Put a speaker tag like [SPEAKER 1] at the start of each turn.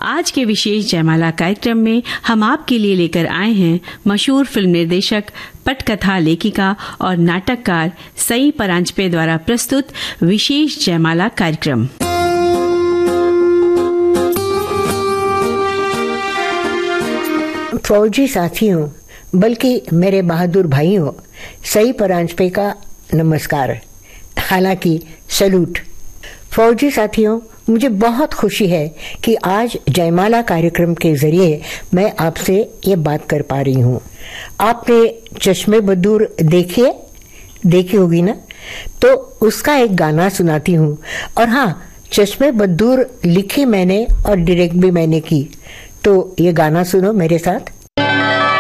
[SPEAKER 1] आज के विशेष जयमाला कार्यक्रम में हम आपके लिए लेकर आए हैं मशहूर फिल्म निर्देशक, पटकथा लेखिका और नाटककार सई परांजपे द्वारा प्रस्तुत विशेष जयमाला कार्यक्रम।
[SPEAKER 2] फौजी साथियों, बल्कि मेरे बहादुर भाइयों, सई परांजपे का नमस्कार, हालांकि सैल्यूट। फौजी साथियों, मुझे बहुत खुशी है कि आज जयमाला कार्यक्रम के जरिए मैं आपसे ये बात कर पा रही हूँ। आपने चश्मे बदूर देखी होगी ना, तो उसका एक गाना सुनाती हूँ। और हाँ, चश्मे बदूर लिखी मैंने और डायरेक्ट भी मैंने की, तो ये गाना सुनो मेरे साथ।